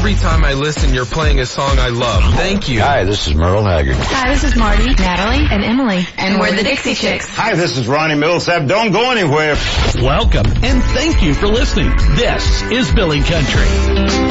Every time I listen, you're playing a song I love. Thank you. Hi, this is Merle Haggard. Hi, this is Marty, Natalie, and Emily. And we're the Dixie Chicks. Hi, this is Ronnie Millsap. Don't go anywhere. Welcome, and thank you for listening. This is Billy Country.